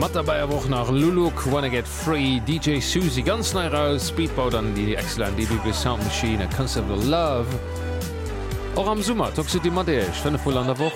Mat dabei woch nach Luluk, Wanna Get Free, DJ Susie ganz neu raus, Speedboat an die excellent DB Sound Machine, Concept of Love. Auch am Summer, toxit die Madeich, 5 an der Woche.